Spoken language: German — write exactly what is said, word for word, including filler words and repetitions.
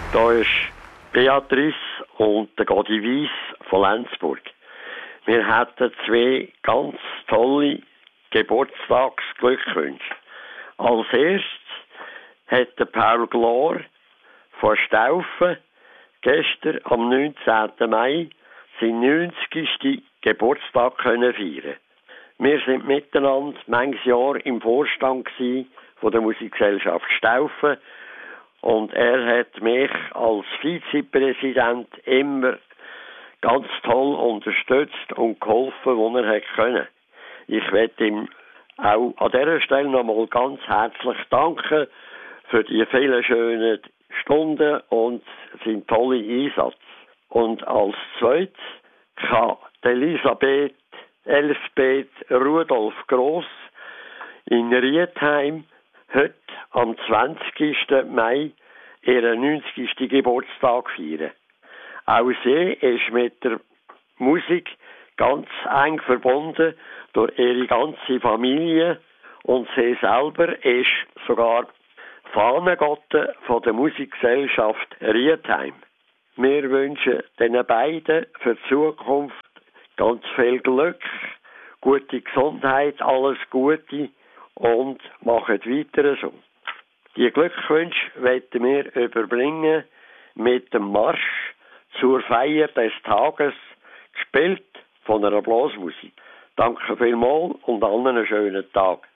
Da ist Beatrice und der Godi Weiss von Lenzburg. Wir hatten zwei ganz tolle Geburtstagsglückwünsche. Als erstes hat der Paul Glor von Staufen gestern am neunzehnten Mai seinen neunzigsten Geburtstag können feiern. Wir sind miteinander manches Jahr im Vorstand von der Musikgesellschaft Staufen und er hat mich als Vizepräsident immer ganz toll unterstützt und geholfen, wo er hat können. Ich möchte ihm auch an dieser Stelle nochmal ganz herzlich danken für die vielen schönen Stunden und seinen tollen Einsatz. Und als zweites kann Elisabeth Elsbeth Rudolf Gross in Rietheim heute am zwanzigsten Mai ihren neunzigsten Geburtstag feiern. Auch sie ist mit der Musik ganz eng verbunden durch ihre ganze Familie und sie selber ist sogar Fahnengotte von der Musikgesellschaft Rietheim. Wir wünschen den beiden für die Zukunft ganz viel Glück, gute Gesundheit, alles Gute und machen weiter so. Die Glückwünsche werden wir überbringen mit dem Marsch zur Feier des Tages, gespielt von einer Blasmusik. Danke vielmals und allen einen schönen Tag.